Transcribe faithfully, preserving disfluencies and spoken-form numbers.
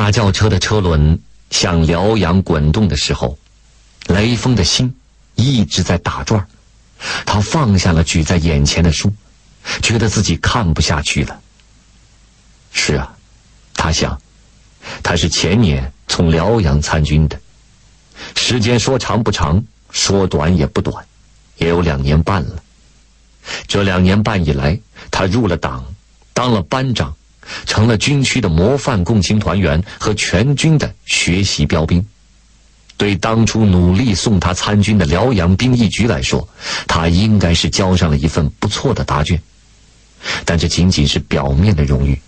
大轿车的车轮向辽阳滚动的时候，雷锋的心一直在打转。他放下了举在眼前的书，觉得自己看不下去了。是啊，他想，他是前年从辽阳参军的，时间说长不长，说短也不短，也有两年半了。这两年半以来，他入了党，当了班长，成了军区的模范共青团员和全军的学习标兵。对当初努力送他参军的辽阳兵役局来说，他应该是交上了一份不错的答卷，但这仅仅是表面的荣誉。